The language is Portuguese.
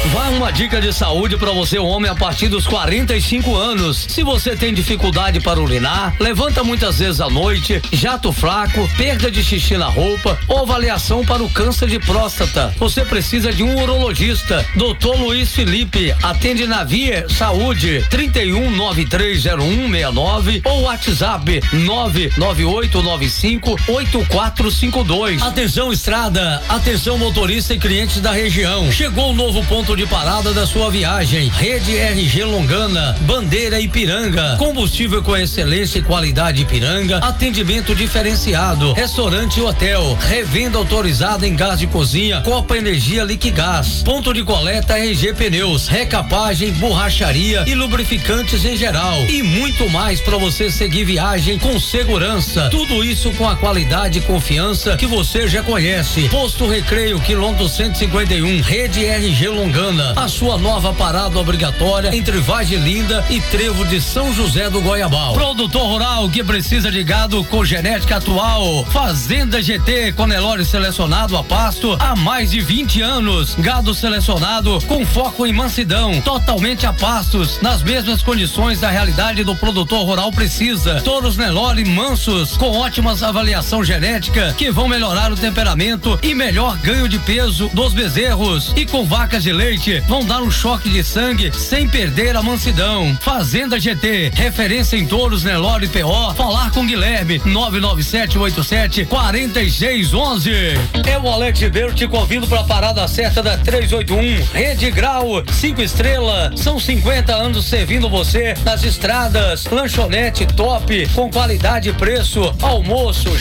Vai uma dica de saúde para você, homem, a partir dos 45 anos. Se você tem dificuldade para urinar, levanta muitas vezes à noite, jato fraco, perda de xixi na roupa ou avaliação para o câncer de próstata, você precisa de um urologista. Dr. Luiz Felipe atende na Via Saúde 31930169 ou WhatsApp 998958452. Atenção estrada, atenção motorista e clientes da região. Chegou o novo ponto de parada da sua viagem. Rede RG Longana, Bandeira Ipiranga. Combustível com excelência e qualidade Ipiranga. Atendimento diferenciado. Restaurante e hotel. Revenda autorizada em gás de cozinha. Copa Energia Liquigás. Ponto de coleta RG Pneus. Recapagem, borracharia e lubrificantes em geral. E muito mais para você seguir viagem com segurança. Tudo isso com a qualidade e confiança que você já conhece. Posto Recreio, quilômetro 151. Rede RG Longana. A sua nova parada obrigatória entre Vagelinda e Trevo de São José do Goiabal. Produtor rural que precisa de gado com genética atual. Fazenda GT com Nelore selecionado a pasto há mais de 20 anos. Gado selecionado com foco em mansidão, totalmente a pastos, nas mesmas condições da realidade do produtor rural precisa. Touros Nelore mansos, com ótimas avaliação genética que vão melhorar o temperamento e melhor ganho de peso dos bezerros. E com vacas de leite, vão dar um choque de sangue sem perder a mansidão. Fazenda GT, referência em touros Nelore PO. Falar com Guilherme, 99787-4611. É o Alex Ribeiro te convido para a parada certa da 381. Rede Grau, 5 estrelas. São 50 anos servindo você nas estradas. Lanchonete top, com qualidade e preço. Almoço,